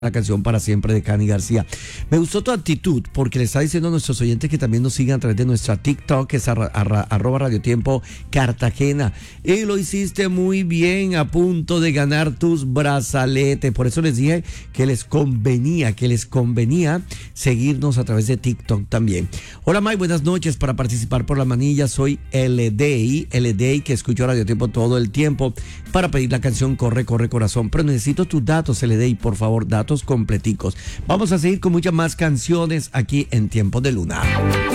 La canción Para Siempre de Cani García. Me gustó tu actitud porque le está diciendo a nuestros oyentes que también nos sigan a través de nuestra TikTok, que es arroba Radiotiempo Cartagena. Y lo hiciste muy bien, a punto de ganar tus brazaletes. Por eso les dije que les convenía seguirnos a través de TikTok también. Hola Mike, buenas noches. Para participar por la manilla soy LDI, que escucho Radiotiempo todo el tiempo para pedir la canción Corre, Corre Corazón. Pero necesito tus datos, LDI, por favor, datos completicos. Vamos a seguir con muchas más canciones aquí en Tiempo de Luna.